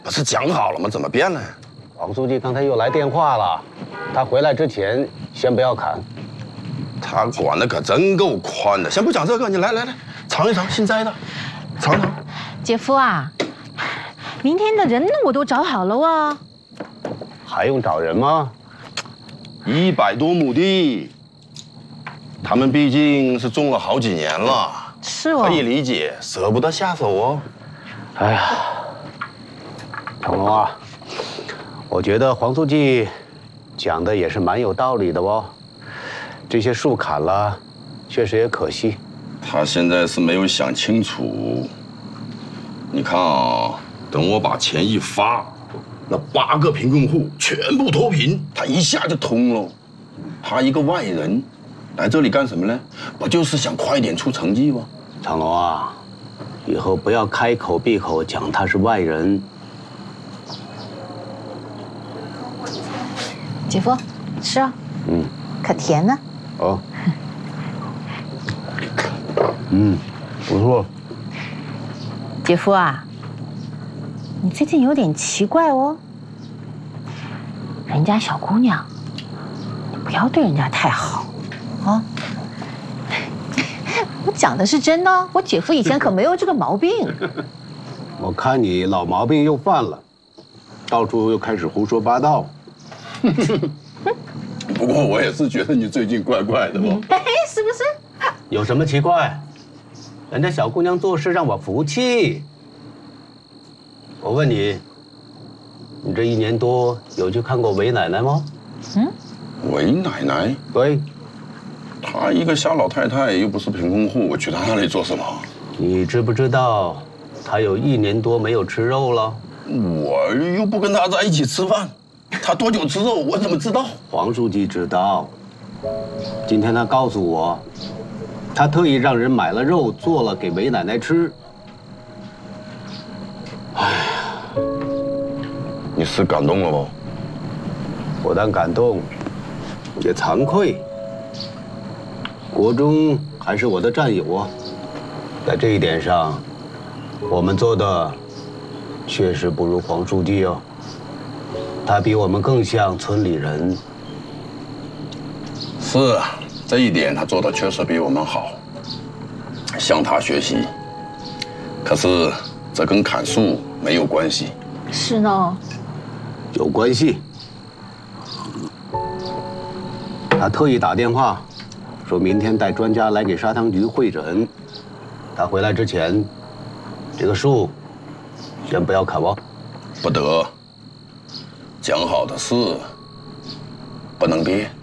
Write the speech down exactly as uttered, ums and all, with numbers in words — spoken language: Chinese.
不是讲好了吗？怎么变了？ 黄书记刚才又来电话了，他回来之前先不要砍。 他管的可真够宽的。先不讲这个，你来来来，尝一尝新摘的，尝尝。 姐夫啊，明天的人我都找好了哦。 还用找人吗？ 一百多亩地，他们毕竟是种了好几年了， 是哦， 可以理解，舍不得下手哦。 哎呀，成龙啊，我觉得黄书记讲的也是蛮有道理的哦。这些树砍了，确实也可惜。 他现在是没有想清楚。你看啊，等我把钱一发，那八个贫困户全部脱贫，他一下就通了。他一个外人来这里干什么呢？不就是想快点出成绩吗？ 成龙啊，以后不要开口闭口讲他是外人。 姐夫，吃啊。嗯。可甜呢。 哦。嗯，不错。 姐夫啊，你最近有点奇怪哦。人家小姑娘，你不要对人家太好，啊。我讲的是真的，我姐夫以前可没有这个毛病。 我看你老毛病又犯了，到处又开始胡说八道。 不过我也是觉得你最近怪怪的嘛。 哎，是不是？ 有什么奇怪？人家小姑娘做事让我服气。我问你，你这一年多有去看过韦奶奶吗？ 嗯，韦奶奶？ 对。 她一个小老太太，又不是贫困户，我去她那里做什么？ 你知不知道，她有一年多没有吃肉了？ 我又不跟她在一起吃饭，她多久吃肉，我怎么知道？ 黄书记知道。今天他告诉我，他特意让人买了肉做了给韦奶奶吃。哎呀， 你是感动了吗？ 不但感动，也惭愧。国忠还是我的战友啊，在这一点上，我们做的确实不如黄书记哦。他比我们更像村里人。 是啊，这一点他做的确实比我们好，向他学习。可是这跟砍树没有关系。 是呢。 有关系。他特意打电话，说明天带专家来给砂糖局会诊。他回来之前，这个树先不要砍哦。 不得，讲好的事不能变。